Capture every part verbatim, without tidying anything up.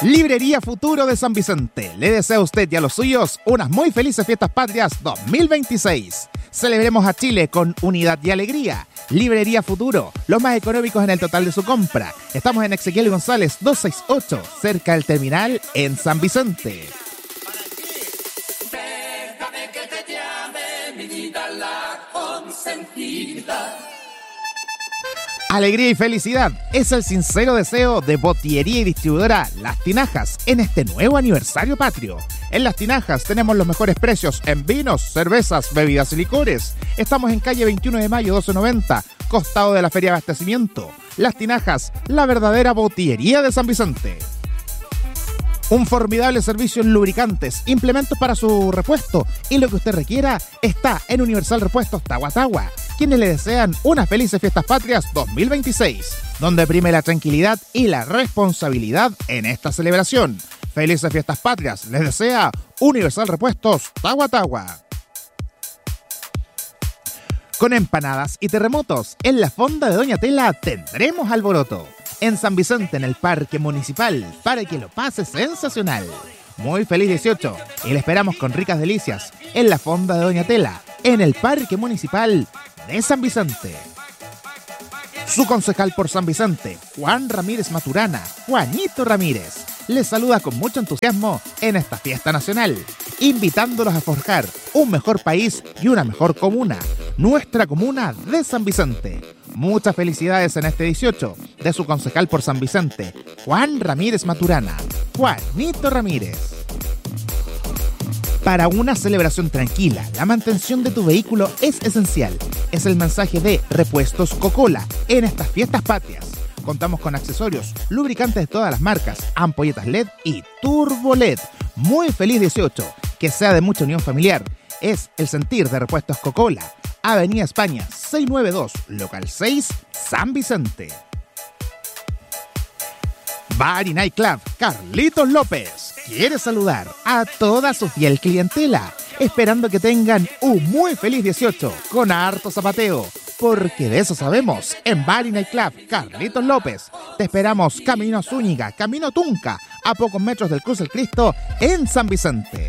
Librería Futuro de San Vicente le desea a usted y a los suyos unas muy felices fiestas patrias dos mil veintiséis. Celebremos a Chile con unidad y alegría. Librería Futuro, los más económicos en el total de su compra. Estamos en Ezequiel González doscientos sesenta y ocho, cerca del terminal en San Vicente. Déjame que te llame mi vida la consentida. Alegría y felicidad es el sincero deseo de Botillería y Distribuidora Las Tinajas en este nuevo aniversario patrio. En Las Tinajas tenemos los mejores precios en vinos, cervezas, bebidas y licores. Estamos en calle veintiuno de mayo doce noventa, costado de la Feria de Abastecimiento. Las Tinajas, la verdadera botillería de San Vicente. Un formidable servicio en lubricantes, implementos para su repuesto y lo que usted requiera está en Universal Repuestos Tagua Tagua, quienes le desean unas felices fiestas patrias dos mil veintiséis, donde prime la tranquilidad y la responsabilidad en esta celebración. Felices fiestas patrias les desea Universal Repuestos Tagua Tagua. Con empanadas y terremotos, en la fonda de Doña Tela tendremos alboroto. En San Vicente, en el Parque Municipal, para que lo pase sensacional. Muy feliz dieciocho y le esperamos con ricas delicias en la fonda de Doña Tela, en el Parque Municipal de San Vicente. Su concejal por San Vicente, Juan Ramírez Maturana, Juanito Ramírez, les saluda con mucho entusiasmo en esta fiesta nacional, invitándolos a forjar un mejor país y una mejor comuna, nuestra comuna de San Vicente. Muchas felicidades en este dieciocho de su concejal por San Vicente, Juan Ramírez Maturana, Juanito Ramírez. Para una celebración tranquila, la mantención de tu vehículo es esencial. Es el mensaje de Repuestos Coca-Cola en estas fiestas patrias. Contamos con accesorios, lubricantes de todas las marcas, ampolletas L E D y Turbo L E D. Muy feliz dieciocho, que sea de mucha unión familiar. Es el sentir de Repuestos Coca-Cola. Avenida España seiscientos noventa y dos, local seis, San Vicente. Bar y Night Club Carlitos López quiere saludar a toda su fiel clientela, esperando que tengan un muy feliz dieciocho con harto zapateo, porque de eso sabemos. En Bar y Night Club Carlitos López te esperamos camino a Zúñiga, camino a Tunca, a pocos metros del Cruz del Cristo en San Vicente.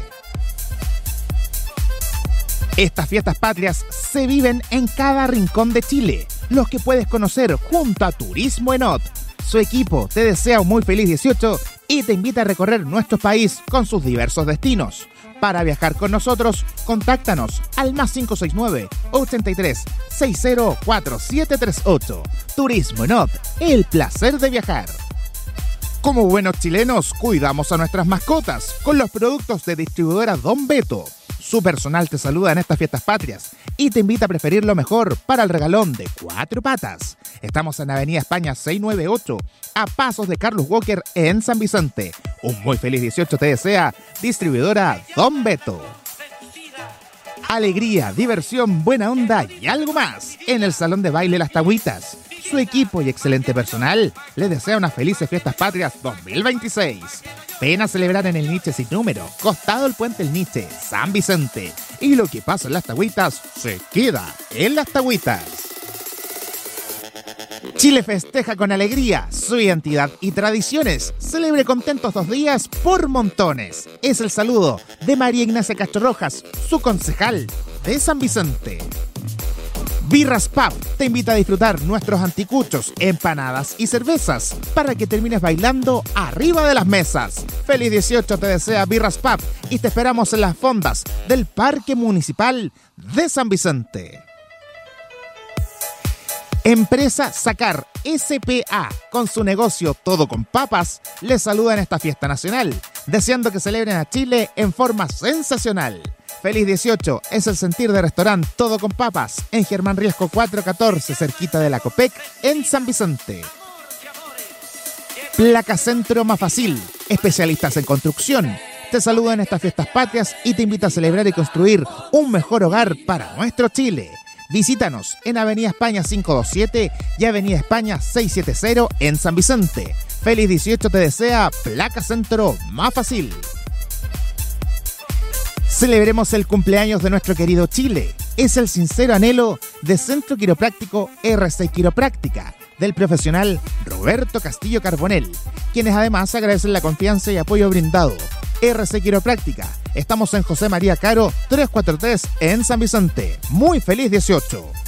Estas fiestas patrias se viven en cada rincón de Chile, los que puedes conocer junto a Turismo Enot. Su equipo te desea un muy feliz dieciocho y te invita a recorrer nuestro país con sus diversos destinos. Para viajar con nosotros, contáctanos al más cinco seis nueve, ochenta y tres, sesenta cuarenta y siete treinta y ocho. Turismo Enot, el placer de viajar. Como buenos chilenos, cuidamos a nuestras mascotas con los productos de distribuidora Don Beto. Su personal te saluda en estas fiestas patrias y te invita a preferir lo mejor para el regalón de cuatro patas. Estamos en Avenida España seiscientos noventa y ocho, a pasos de Carlos Walker en San Vicente. Un muy feliz dieciocho te desea distribuidora Don Beto. Alegría, diversión, buena onda y algo más en el Salón de Baile Las Tagüitas. Su equipo y excelente personal les desea unas felices fiestas patrias dos mil veintiséis. Ven a celebrar en el Niche sin número, costado del Puente El Niche, San Vicente. Y lo que pasa en Las Tagüitas se queda en Las Tagüitas. Chile festeja con alegría su identidad y tradiciones. Celebre contentos dos días por montones. Es el saludo de María Ignacia Castro Rojas, su concejal de San Vicente. Birras Pub te invita a disfrutar nuestros anticuchos, empanadas y cervezas para que termines bailando arriba de las mesas. Feliz dieciocho te desea Birras Pub y te esperamos en las fondas del Parque Municipal de San Vicente. Empresa Sacar S P A, con su negocio Todo con Papas, les saluda en esta fiesta nacional, deseando que celebren a Chile en forma sensacional. Feliz dieciocho es el sentir de restaurante Todo con Papas en Germán Riesco cuatrocientos catorce, cerquita de la Copec, en San Vicente. Placa Centro Mafacil, especialistas en construcción, te saluda en estas fiestas patrias y te invita a celebrar y construir un mejor hogar para nuestro Chile. Visítanos en Avenida España quinientos veintisiete y Avenida España seiscientos setenta en San Vicente. Feliz dieciocho te desea Placa Centro Mafacil. Celebremos el cumpleaños de nuestro querido Chile. Es el sincero anhelo de Centro Quiropráctico R C Quiropráctica, del profesional Roberto Castillo Carbonell, quienes además agradecen la confianza y apoyo brindado. R C Quiropráctica. Estamos en José María Caro trescientos cuarenta y tres en San Vicente. Muy feliz dieciocho.